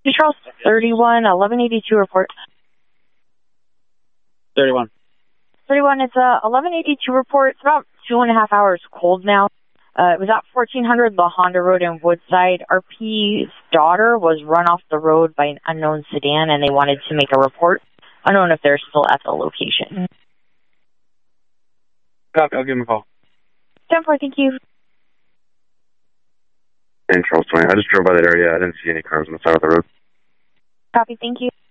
Charles 31, 1182 report. 31. 31, it's a 1182 report. It's about 2.5 hours cold now. It was at 1400 La Honda Road in Woodside. RP's daughter was run off the road by an unknown sedan, and they wanted to make a report. I don't know if they're still at the location. Copy, I'll give him a call. 10-4, thank you. And Charles 20. I just drove by that area. I didn't see any cars on the side of the road. Copy, thank you.